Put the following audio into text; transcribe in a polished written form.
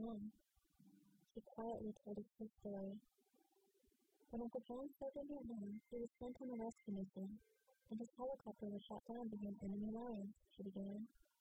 John. She quietly told us her story. When Uncle John served in Vietnam, he was sent on a rescue mission, and his helicopter was shot down behind enemy lines, she began.